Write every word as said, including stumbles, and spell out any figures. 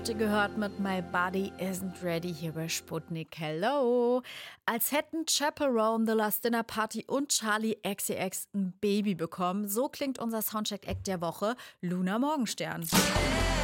Gehört mit My Body Isn't Ready hier bei Sputnik. Hello! Als hätten Chaperone, The Last Dinner Party und Charlie X C X ein Baby bekommen. So klingt unser Soundcheck-Act der Woche, Luna Morgenstern.